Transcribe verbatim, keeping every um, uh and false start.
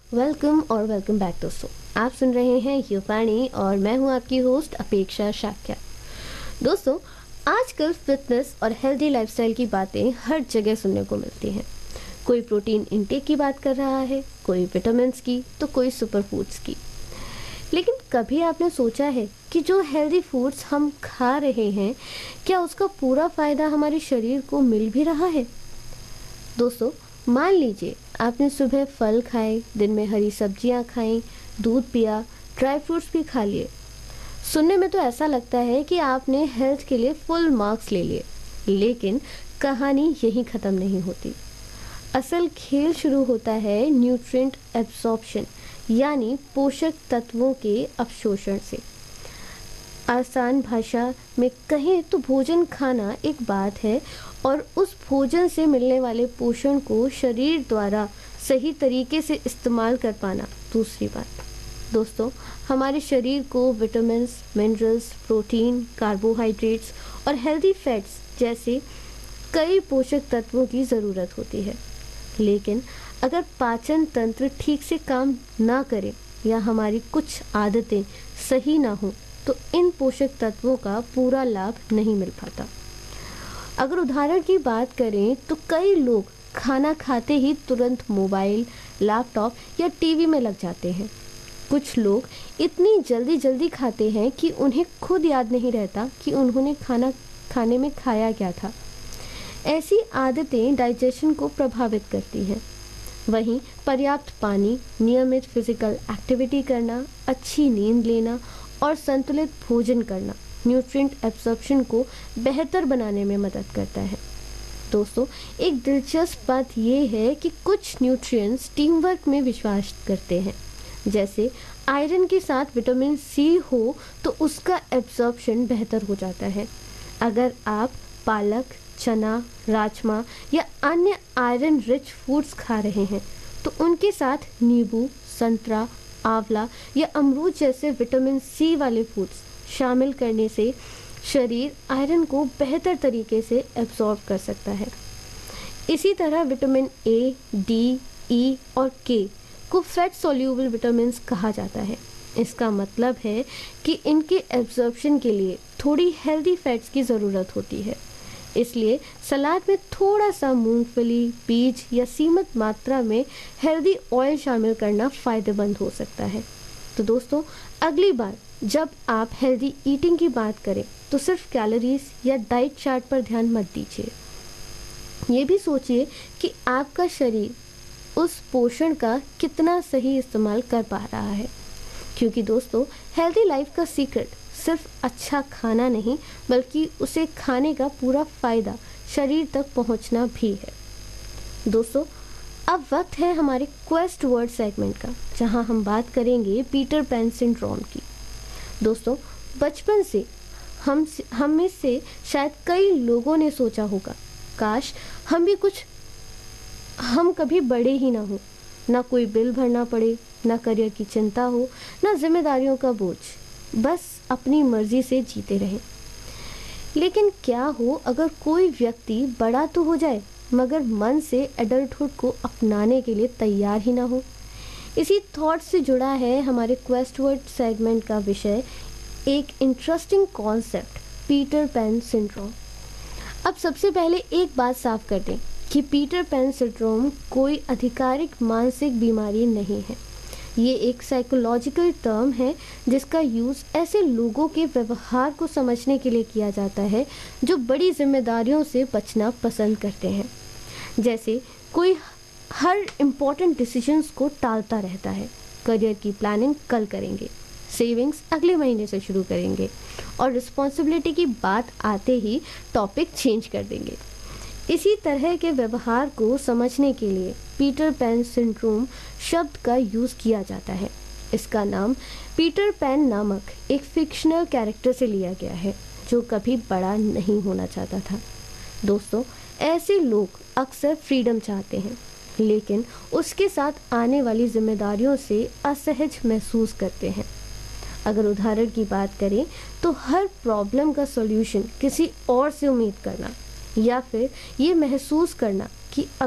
Welcome और welcome back दोस्तों। आप सुन रहे हैं युवाणी और मैं हूं आपकी होस्ट अपेक्षा शाक्या। दोस्तों, आजकल फिटनेस और हेल्दी लाइफस्टाइल की बातें हर जगह सुनने को मिलती हैं। कोई प्रोटीन इंटेक की बात कर रहा है, कोई विटामिन्स की, तो कोई सुपर फूड्स की। लेकिन कभी आपने सोचा है कि जो हेल्दी फूड्स हम खा रहे हैं, क्या उसका पूरा फ़ायदा हमारे शरीर को मिल भी रहा है? दोस्तों, मान लीजिए आपने सुबह फल खाए, दिन में हरी सब्जियां खाई, दूध पिया, ड्राई फ्रूट्स भी खा लिए। सुनने में तो ऐसा लगता है कि आपने हेल्थ के लिए फुल मार्क्स ले लिए, लेकिन कहानी यहीं ख़त्म नहीं होती। असल खेल शुरू होता है न्यूट्रिएंट एब्सॉर्प्शन, यानी पोषक तत्वों के अवशोषण से। आसान भाषा में कहें तो भोजन खाना एक बात है और उस भोजन से मिलने वाले पोषण को शरीर द्वारा सही तरीके से इस्तेमाल कर पाना दूसरी बात। दोस्तों, हमारे शरीर को विटामिन्स, मिनरल्स, प्रोटीन, कार्बोहाइड्रेट्स और हेल्दी फैट्स जैसे कई पोषक तत्वों की ज़रूरत होती है। लेकिन अगर पाचन तंत्र ठीक से काम ना करे या हमारी कुछ आदतें सही ना हो तो इन पोषक तत्वों का पूरा लाभ नहीं मिल पाता। अगर उदाहरण की बात करें तो कई लोग खाना खाते ही तुरंत मोबाइल, लैपटॉप या टीवी में लग जाते हैं। कुछ लोग इतनी जल्दी जल्दी खाते हैं कि उन्हें खुद याद नहीं रहता कि उन्होंने खाना खाने में खाया क्या था। ऐसी आदतें डाइजेशन को प्रभावित करती हैं। वहीं पर्याप्त पानी, नियमित फिजिकल एक्टिविटी करना, अच्छी नींद लेना और संतुलित भोजन करना न्यूट्रिएंट एब्सॉर्प्शन को बेहतर बनाने में मदद करता है। दोस्तों, एक दिलचस्प बात यह है कि कुछ न्यूट्रिएंट्स टीम वर्क में विश्वास करते हैं। जैसे आयरन के साथ विटामिन सी हो तो उसका एब्सॉर्प्शन बेहतर हो जाता है। अगर आप पालक, चना, राजमा या अन्य आयरन रिच फूड्स खा रहे हैं तो उनके साथ नींबू, संतरा, आंवला या अमरूद जैसे विटामिन सी वाले फूड्स शामिल करने से शरीर आयरन को बेहतर तरीके से एब्जॉर्ब कर सकता है। इसी तरह विटामिन ए, डी, ई और के को फैट सोल्यूबल विटामिन्स कहा जाता है। इसका मतलब है कि इनके एब्जॉर्प्शन के लिए थोड़ी हेल्दी फैट्स की ज़रूरत होती है। इसलिए सलाद में थोड़ा सा मूंगफली, बीज या सीमित मात्रा में हेल्दी ऑयल शामिल करना फ़ायदेमंद हो सकता है। तो दोस्तों, अगली बार जब आप हेल्दी ईटिंग की बात करें तो सिर्फ कैलोरीज या डाइट चार्ट पर ध्यान मत दीजिए। ये भी सोचिए कि आपका शरीर उस पोषण का कितना सही इस्तेमाल कर पा रहा है। क्योंकि दोस्तों, हेल्दी लाइफ का सीक्रेट सिर्फ अच्छा खाना नहीं बल्कि उसे खाने का पूरा फ़ायदा शरीर तक पहुंचना भी है। दोस्तों, अब वक्त है हमारे क्वेस्ट वर्ड सेगमेंट का, जहां हम बात करेंगे पीटर पैन सिंड्रोम की। दोस्तों, बचपन से हम हम में से शायद कई लोगों ने सोचा होगा, काश हम भी कुछ हम कभी बड़े ही ना हो, ना कोई बिल भरना पड़े, ना करियर की चिंता हो, ना जिम्मेदारियों का बोझ, बस अपनी मर्जी से जीते रहें। लेकिन क्या हो अगर कोई व्यक्ति बड़ा तो हो जाए मगर मन से एडल्टहुड को अपनाने के लिए तैयार ही ना हो? इसी थॉट से जुड़ा है हमारे क्वेस्ट वर्ड सेगमेंट का विषय, एक interesting concept, Peter pan syndrome. अब सबसे पहले एक बात साफ कर दें कि पीटर पैन सिंड्रोम कोई आधिकारिक मानसिक बीमारी नहीं है। ये एक साइकोलॉजिकल टर्म है जिसका यूज़ ऐसे लोगों के व्यवहार को समझने के लिए किया जाता है जो बड़ी जिम्मेदारियों से बचना पसंद करते हैं। जैसे कोई हर इम्पोर्टेंट डिसीजंस को टालता रहता है, करियर की प्लानिंग कल करेंगे, सेविंग्स अगले महीने से शुरू करेंगे और रिस्पॉन्सिबिलिटी की बात आते ही टॉपिक चेंज कर देंगे। इसी तरह के व्यवहार को समझने के लिए पीटर पैन सिंड्रोम शब्द का यूज़ किया जाता है। इसका नाम पीटर पैन नामक एक फिक्शनल कैरेक्टर से लिया गया है जो कभी बड़ा नहीं होना चाहता था। दोस्तों, ऐसे लोग अक्सर फ्रीडम चाहते हैं लेकिन उसके साथ आने वाली जिम्मेदारियों से असहज महसूस करते हैं। अगर उदाहरण की बात करें तो हर प्रॉब्लम का सॉल्यूशन किसी और से उम्मीद करना या फिर ये महसूस करना कि